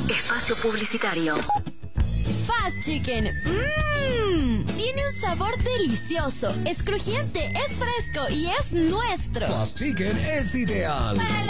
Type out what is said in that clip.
Espacio publicitario. Fast Chicken. Tiene un sabor delicioso, es crujiente, es fresco y es nuestro. Fast Chicken es ideal.